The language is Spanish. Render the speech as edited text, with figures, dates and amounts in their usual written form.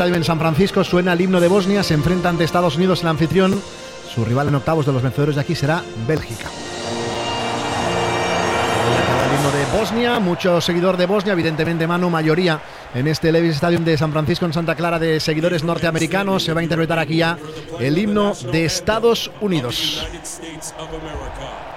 estadio en San Francisco suena el himno de Bosnia, se enfrenta ante Estados Unidos, el anfitrión. Su rival en octavos de los vencedores de aquí será Bélgica. El himno de Bosnia, mucho seguidor de Bosnia, evidentemente Manu, mayoría en este Levi's Stadium de San Francisco en Santa Clara de seguidores norteamericanos. Se va a interpretar aquí ya el himno de Estados Unidos.